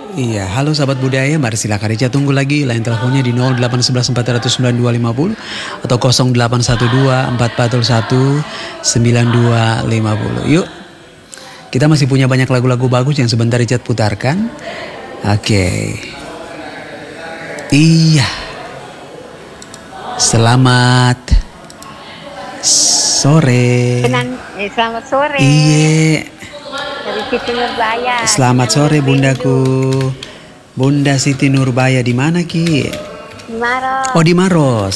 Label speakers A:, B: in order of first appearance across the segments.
A: Iya, halo sahabat budaya, mari silakan Rica tunggu lagi line teleponnya di 0811 400 9250 atau 0812 441 9250. Yuk, kita masih punya banyak lagu-lagu bagus yang sebentar Richard putarkan. Oke. Iya. Selamat sore.
B: Selamat sore.
A: Iya.
B: Dari Siti Nurbaya.
A: Selamat sore bundaku. Bunda Siti Nurbaya di mana Ki?
B: Di Maros.
A: Oh di Maros.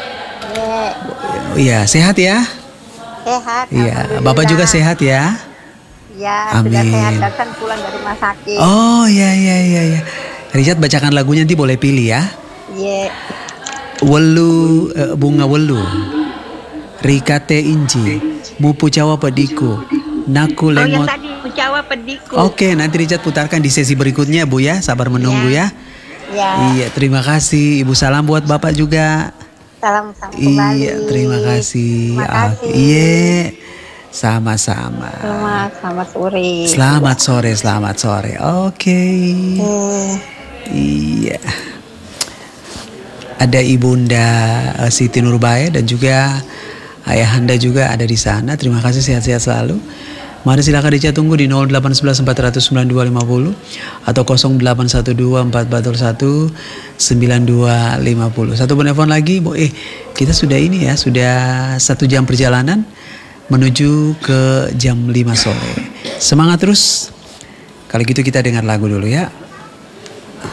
A: Iya, sehat ya?
B: Sehat.
A: Iya, Bapak juga sehat ya?
B: Iya, sudah sehat, datang pulang dari rumah sakit.
A: Oh iya. Richard bacakan lagunya nanti boleh pilih ya.
B: Iya.
A: Welu bunga welu. Rikate inci. Mupu cawa pediku. Naku lengot.
B: Oh yang tadi Pucawa Pediku.
A: Oke, nanti Richard putarkan di sesi berikutnya Bu ya. Sabar menunggu ya. Iya, terima kasih. Ibu salam buat Bapak juga.
B: Salam kembali.
A: Iya, terima kasih.
B: Terima kasih.
A: Iya, sama-sama.
B: Selamat sore.
A: Selamat sore. Oke. Iya. Ada Ibunda Siti Nurbaya dan juga Ayahanda juga ada di sana. Terima kasih, sehat-sehat selalu. Mari silakan Rica tunggu di 0811 400 9250 atau 0812 441 9250. Satu penelpon lagi, Bu. Kita sudah ini ya, sudah 1 jam perjalanan menuju ke jam 5 sore. Semangat terus. Kalau gitu kita dengar lagu dulu ya.